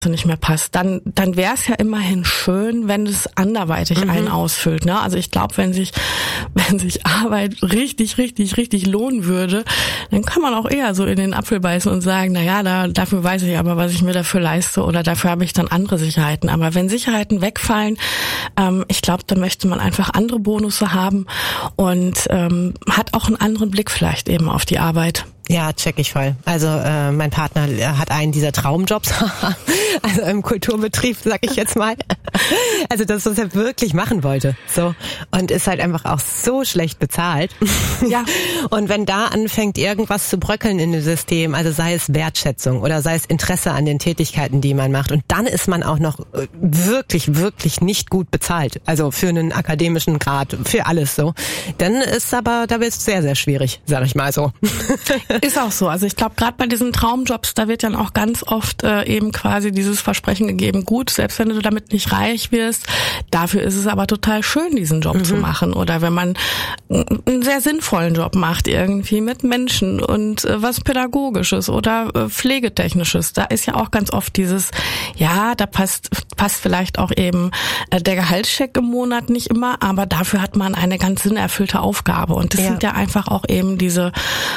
nicht mehr passt, dann wäre es ja immerhin schön, wenn es anderweitig einen ausfüllt. Ne? Also ich glaube, wenn sich Arbeit richtig lohnen würde, dann kann man auch eher so in den Apfel beißen und sagen, naja, dafür weiß ich aber, was ich mir dafür leiste oder dafür habe ich dann andere Sicherheiten. Aber wenn Sicherheiten wegfallen, ich glaube, dann möchte man einfach andere Bonusse haben und hat auch einen anderen Blick vielleicht eben auf die Arbeit. Ja, check ich voll. Also mein Partner hat einen dieser Traumjobs, also im Kulturbetrieb, sag ich jetzt mal. Also das, was er wirklich machen wollte. So. Und ist halt einfach auch so schlecht bezahlt. Ja. Und wenn da anfängt, irgendwas zu bröckeln in dem System, also sei es Wertschätzung oder sei es Interesse an den Tätigkeiten, die man macht, und dann ist man auch noch wirklich nicht gut bezahlt. Also für einen akademischen Grad, für alles so. Dann ist aber, da wird es sehr schwierig, sag ich mal so. Ist auch so. Also ich glaube, gerade bei diesen Traumjobs, da wird dann auch ganz oft eben quasi dieses Versprechen gegeben, gut, selbst wenn du damit nicht reich wirst, dafür ist es aber total schön, diesen Job zu machen. Oder wenn man einen sehr sinnvollen Job macht, irgendwie mit Menschen und was Pädagogisches oder Pflegetechnisches, da ist ja auch ganz oft dieses, ja, da passt vielleicht auch eben der Gehaltscheck im Monat nicht immer, aber dafür hat man eine ganz sinnerfüllte Aufgabe. Und das sind ja einfach auch eben diese,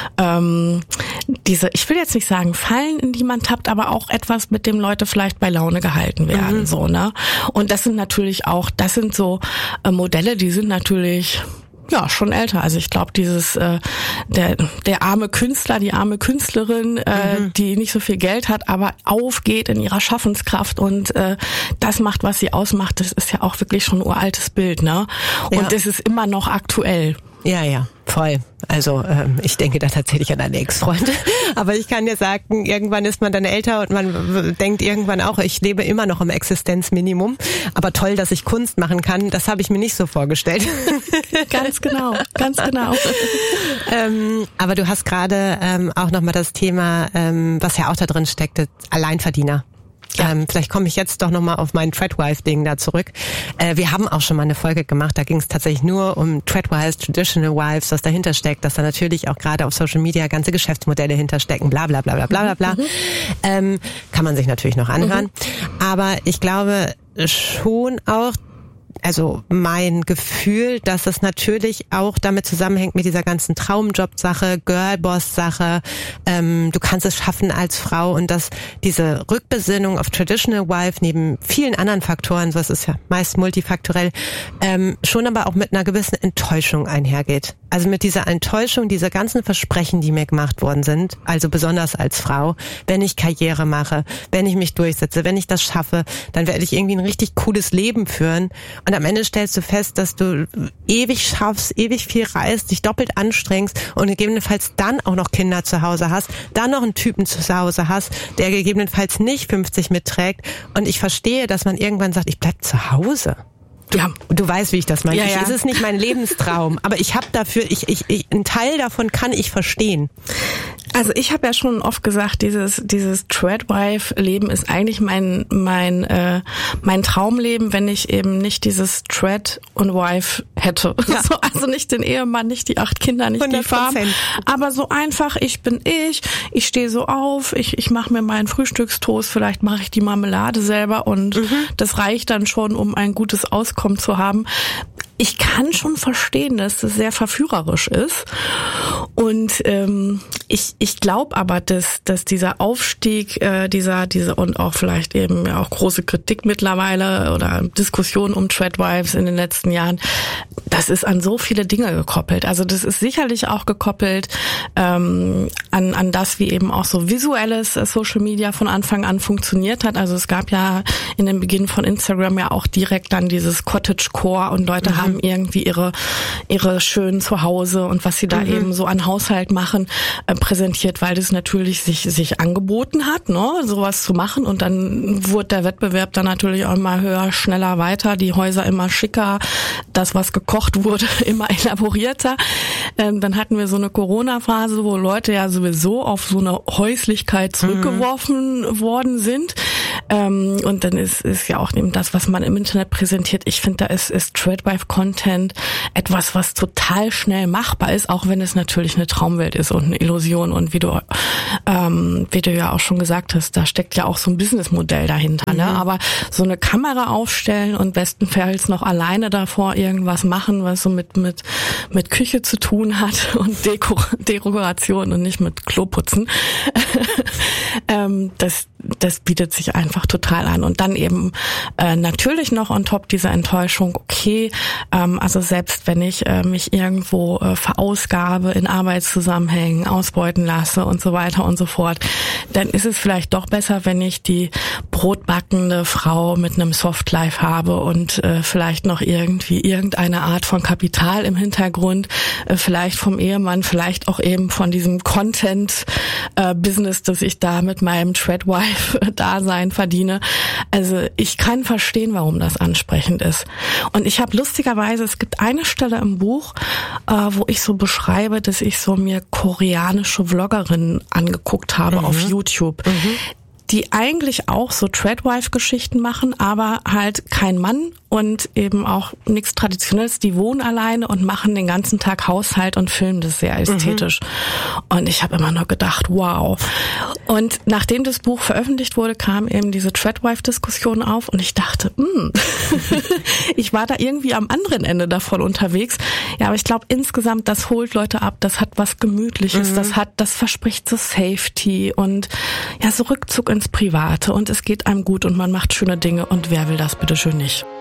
ich will jetzt nicht sagen Fallen, in die man tappt, aber auch etwas, mit dem Leute vielleicht bei Laune gehalten werden, so, ne? Und das sind natürlich auch, so Modelle, die sind natürlich ja schon älter. Also ich glaube, dieses der arme Künstler, die arme Künstlerin, die nicht so viel Geld hat, aber aufgeht in ihrer Schaffenskraft und das macht, was sie ausmacht, das ist ja auch wirklich schon ein uraltes Bild, ne? Und das ist immer noch aktuell. Ja, voll. Also ich denke da tatsächlich an eine Ex-Freundin. Aber ich kann dir sagen, irgendwann ist man dann älter und man denkt irgendwann auch, ich lebe immer noch im Existenzminimum. Aber toll, dass ich Kunst machen kann, das habe ich mir nicht so vorgestellt. Ganz genau. Aber du hast gerade auch nochmal das Thema, was ja auch da drin steckte, Alleinverdiener. Ja. Vielleicht komme ich jetzt doch nochmal auf mein Tradwife-Ding da zurück. Wir haben auch schon mal eine Folge gemacht, da ging es tatsächlich nur um Tradwives, Traditional Wives, was dahinter steckt, dass da natürlich auch gerade auf Social Media ganze Geschäftsmodelle hinterstecken, bla bla bla bla bla bla. Kann man sich natürlich noch anhören. Aber ich glaube schon auch, also mein Gefühl, dass das natürlich auch damit zusammenhängt mit dieser ganzen Traumjob-Sache, Girlboss-Sache, du kannst es schaffen als Frau, und dass diese Rückbesinnung auf Traditional Wife neben vielen anderen Faktoren, so es ist ja meist multifaktorell, schon aber auch mit einer gewissen Enttäuschung einhergeht. Also mit dieser Enttäuschung, diese ganzen Versprechen, die mir gemacht worden sind, also besonders als Frau, wenn ich Karriere mache, wenn ich mich durchsetze, wenn ich das schaffe, dann werde ich irgendwie ein richtig cooles Leben führen. Und am Ende stellst du fest, dass du ewig schaffst, ewig viel reist, dich doppelt anstrengst und gegebenenfalls dann auch noch Kinder zu Hause hast, dann noch einen Typen zu Hause hast, der gegebenenfalls nicht 50 mitträgt. Und ich verstehe, dass man irgendwann sagt, ich bleib zu Hause. Du weißt, wie ich das meine. Es ist nicht mein Lebenstraum, aber ich habe dafür, einen Teil davon kann ich verstehen. Also ich habe ja schon oft gesagt, dieses Tradwife-Leben ist eigentlich mein Traumleben, wenn ich eben nicht dieses Trad und Wife hätte. Ja. Also nicht den Ehemann, nicht die 8 Kinder, nicht 100%. Die Farm, aber so einfach, ich bin ich stehe so auf, ich mache mir meinen Frühstückstoast, vielleicht mache ich die Marmelade selber und das reicht dann schon, um ein gutes Auskommen zu haben. Ich kann schon verstehen, dass das sehr verführerisch ist. Und ich glaube aber, dass dieser Aufstieg, diese und auch vielleicht eben auch große Kritik mittlerweile oder Diskussion um Tradwives in den letzten Jahren, das ist an so viele Dinge gekoppelt. Also das ist sicherlich auch gekoppelt an das, wie eben auch so visuelles Social Media von Anfang an funktioniert hat. Also es gab ja in dem Beginn von Instagram ja auch direkt dann dieses Cottagecore und Leute haben irgendwie ihre schönen Zuhause und was sie da eben so an Haushalt machen, präsentiert, weil das natürlich sich angeboten hat, ne, sowas zu machen, und dann wurde der Wettbewerb dann natürlich auch immer höher, schneller, weiter, die Häuser immer schicker, das, was gekocht wurde, immer elaborierter. Dann hatten wir so eine Corona-Phase, wo Leute ja sowieso auf so eine Häuslichkeit zurückgeworfen worden sind. Und dann ist ja auch eben das, was man im Internet präsentiert. Ich finde, da ist Tradwife-Content etwas, was total schnell machbar ist, auch wenn es natürlich eine Traumwelt ist und eine Illusion. Und wie du ja auch schon gesagt hast, da steckt ja auch so ein Businessmodell dahinter. Ne? Aber so eine Kamera aufstellen und bestenfalls noch alleine davor irgendwas machen, was so mit Küche zu tun hat und Dekoration und nicht mit Kloputzen, das bietet sich einfach total an. Und dann eben natürlich noch on top dieser Enttäuschung, okay, also selbst wenn ich mich irgendwo verausgabe in Arbeitszusammenhängen, ausbeuten lasse und so weiter und so fort, dann ist es vielleicht doch besser, wenn ich die brotbackende Frau mit einem Softlife habe und vielleicht noch irgendwie irgendeine Art von Kapital im Hintergrund, vielleicht vom Ehemann, vielleicht auch eben von diesem Content-Business, das ich da mit meinem Tradwife-Dasein verdiene. Also ich kann verstehen, warum das ansprechend ist. Und ich habe lustigerweise, es gibt eine Stelle im Buch, wo ich so beschreibe, dass ich so mir koreanische Vloggerinnen angeguckt habe auf YouTube. Die eigentlich auch so Tradwife-Geschichten machen, aber halt kein Mann und eben auch nichts Traditionelles. Die wohnen alleine und machen den ganzen Tag Haushalt und filmen das sehr ästhetisch. Und ich habe immer nur gedacht, wow. Und nachdem das Buch veröffentlicht wurde, kam eben diese Tradwife-Diskussion auf und ich dachte, ich war da irgendwie am anderen Ende davon unterwegs. Ja, aber ich glaube insgesamt, das holt Leute ab, das hat was Gemütliches, das verspricht so Safety und ja, so Rückzug ins Private und es geht einem gut und man macht schöne Dinge und wer will das bitte schön nicht?